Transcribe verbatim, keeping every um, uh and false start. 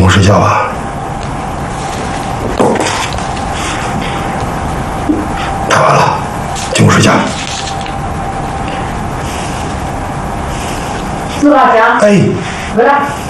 睡觉吧。太晚了，进屋睡觉。 四大强， 哎， 回来。